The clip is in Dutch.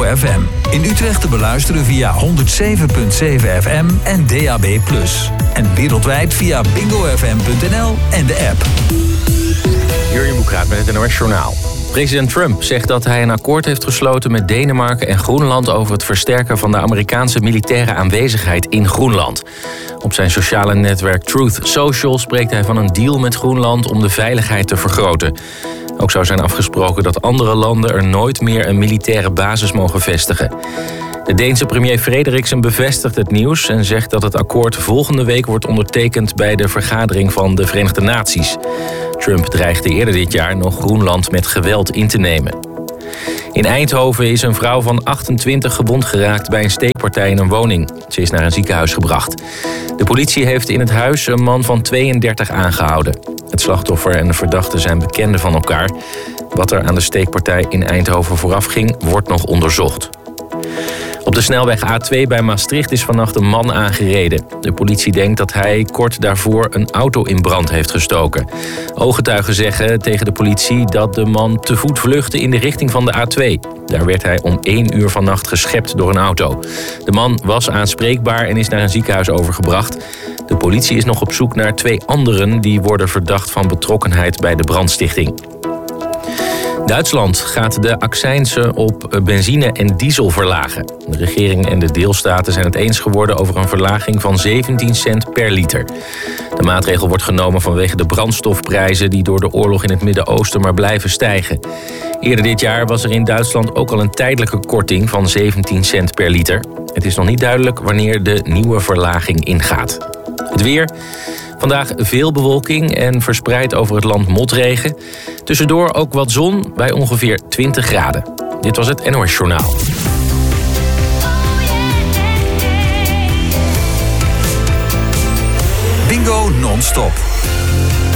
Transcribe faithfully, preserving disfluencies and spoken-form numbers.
F M. In Utrecht te beluisteren via honderd zeven komma zeven F M en D A B plus. En wereldwijd via bingo f m punt n l en de app. Jurjen Boekraat met het N O S Journaal. President Trump zegt dat hij een akkoord heeft gesloten met Denemarken en Groenland over het versterken van de Amerikaanse militaire aanwezigheid in Groenland. Op zijn sociale netwerk Truth Social spreekt hij van een deal met Groenland om de veiligheid te vergroten. Ook zou zijn afgesproken dat andere landen er nooit meer een militaire basis mogen vestigen. De Deense premier Frederiksen bevestigt het nieuws en zegt dat het akkoord volgende week wordt ondertekend bij de vergadering van de Verenigde Naties. Trump dreigde eerder dit jaar nog Groenland met geweld in te nemen. In Eindhoven is een vrouw van achtentwintig gewond geraakt bij een steekpartij in een woning. Ze is naar een ziekenhuis gebracht. De politie heeft in het huis een man van tweeëndertig aangehouden. Het slachtoffer en de verdachte zijn bekenden van elkaar. Wat er aan de steekpartij in Eindhoven vooraf ging, wordt nog onderzocht. Op de snelweg A twee bij Maastricht is vannacht een man aangereden. De politie denkt dat hij kort daarvoor een auto in brand heeft gestoken. Ooggetuigen zeggen tegen de politie dat de man te voet vluchtte in de richting van de A twee. Daar werd hij om één uur vannacht geschept door een auto. De man was aanspreekbaar en is naar een ziekenhuis overgebracht. De politie is nog op zoek naar twee anderen die worden verdacht van betrokkenheid bij de brandstichting. Duitsland gaat de accijnsen op benzine en diesel verlagen. De regering en de deelstaten zijn het eens geworden over een verlaging van zeventien cent per liter. De maatregel wordt genomen vanwege de brandstofprijzen die door de oorlog in het Midden-Oosten maar blijven stijgen. Eerder dit jaar was er in Duitsland ook al een tijdelijke korting van zeventien cent per liter. Het is nog niet duidelijk wanneer de nieuwe verlaging ingaat. Het weer. Vandaag veel bewolking en verspreid over het land motregen. Tussendoor ook wat zon bij ongeveer twintig graden. Dit was het N O S Journaal. Bingo non-stop.